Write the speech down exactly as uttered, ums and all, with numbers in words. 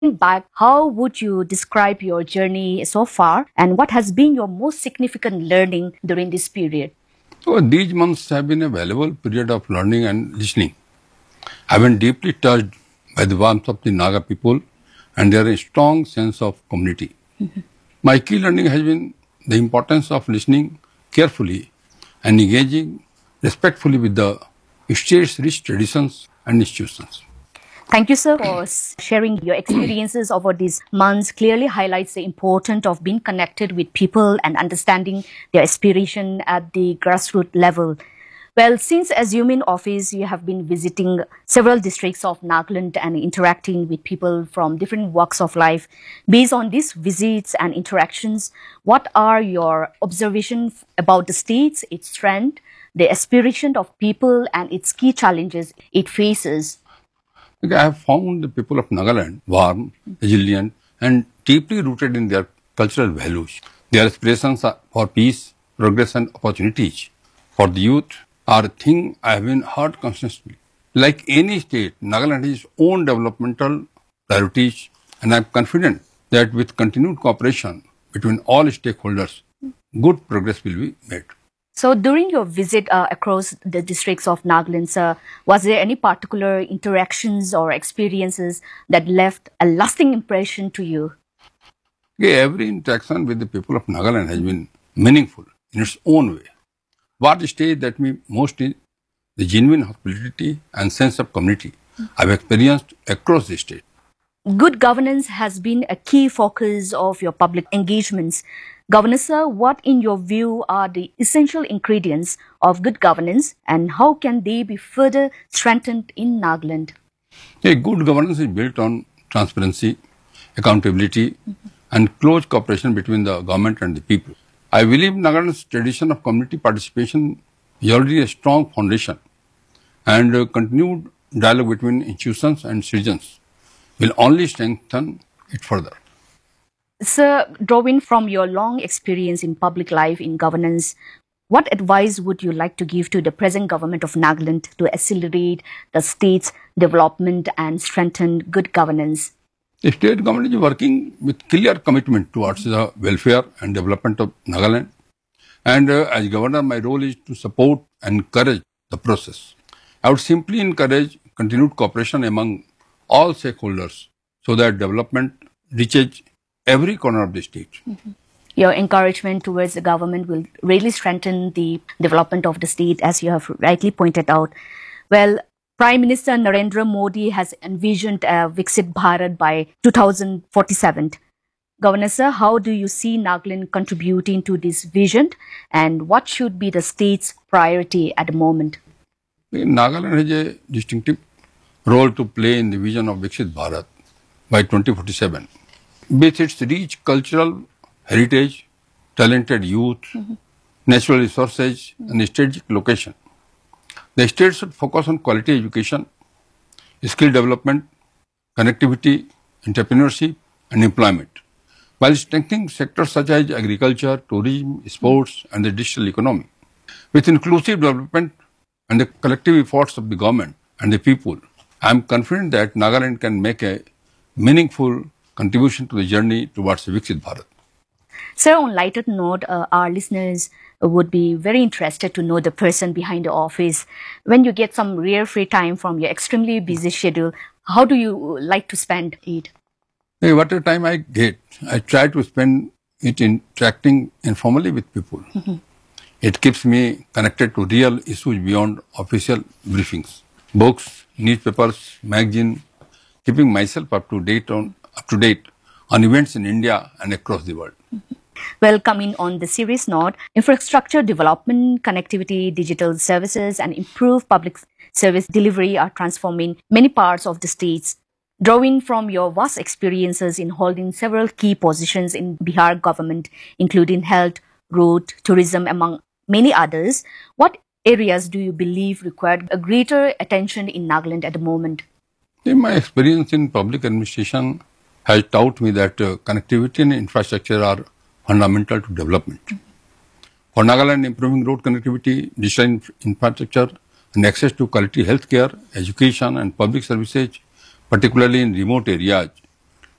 back, how would you describe your journey so far and what has been your most significant learning during this period? So these months have been a valuable period of learning and listening. I've been deeply touched by the warmth of the Naga people and their strong sense of community. Mm-hmm. My key learning has been the importance of listening carefully and engaging respectfully with the state's rich traditions and institutions. Thank you, sir, for sharing your experiences over these months. Clearly highlights the importance of being connected with people and understanding their aspiration at the grassroots level. Well, since assuming office, you have been visiting several districts of Nagaland and interacting with people from different walks of life. Based on these visits and interactions, what are your observations about the state, its strength, the aspiration of people, and its key challenges it faces? I have found the people of Nagaland warm, resilient, and deeply rooted in their cultural values. Their aspirations are for peace, progress, and opportunities for the youth are a thing I have been heard constantly. Like any state, Nagaland has its own developmental priorities, and I am confident that with continued cooperation between all stakeholders, good progress will be made. So during your visit uh, across the districts of Nagaland, sir, was there any particular interactions or experiences that left a lasting impression to you? Yeah, every interaction with the people of Nagaland has been meaningful in its own way. What stayed that me most is the genuine hospitality and sense of community I've experienced across the state. Good governance has been a key focus of your public engagements. Governor sir, what in your view are the essential ingredients of good governance and how can they be further strengthened in Nagaland? A good governance is built on transparency, accountability, mm-hmm. and close cooperation between the government and the people. I believe Nagaland's tradition of community participation is already a strong foundation and uh, continued dialogue between institutions and citizens will only strengthen it further. Sir, drawing from your long experience in public life in governance, what advice would you like to give to the present government of Nagaland to accelerate the state's development and strengthen good governance? The state government is working with clear commitment towards the welfare and development of Nagaland. And uh, as governor, my role is to support and encourage the process. I would simply encourage continued cooperation among all stakeholders so that development reaches every corner of the state. Mm-hmm. Your encouragement towards the government will really strengthen the development of the state, as you have rightly pointed out. Well, Prime Minister Narendra Modi has envisioned a Viksit Bharat by two thousand forty-seven. Governor sir, how do you see Nagaland contributing to this vision and what should be the state's priority at the moment? Nagaland has a distinctive role to play in the vision of Viksit Bharat by twenty forty-seven. With its rich cultural heritage, talented youth, mm-hmm. natural resources, mm-hmm. and strategic location, the state should focus on quality education, skill development, connectivity, entrepreneurship, and employment, while strengthening sectors such as agriculture, tourism, sports, mm-hmm. and the digital economy. With inclusive development and the collective efforts of the government and the people, I am confident that Nagaland can make a meaningful contribution to the journey towards Viksit Bharat. Sir, on lighter note, uh, our listeners would be very interested to know the person behind the office. When you get some rare free time from your extremely busy schedule, how do you like to spend it? Hey, whatever time I get, I try to spend it interacting informally with people. Mm-hmm. It keeps me connected to real issues beyond official briefings. Books, newspapers, magazines, keeping myself up to date on up to date on events in India and across the world. Mm-hmm. Well, coming on the serious note, infrastructure development, connectivity, digital services, and improved public service delivery are transforming many parts of the states. Drawing from your vast experiences in holding several key positions in Bihar government, including health, road, tourism, among many others, what areas do you believe require a greater attention in Nagaland at the moment? In my experience in public administration has taught me that uh, connectivity and infrastructure are fundamental to development. Mm-hmm. For Nagaland, improving road connectivity, digital inf infrastructure, and access to quality healthcare, education, and public services, particularly in remote areas,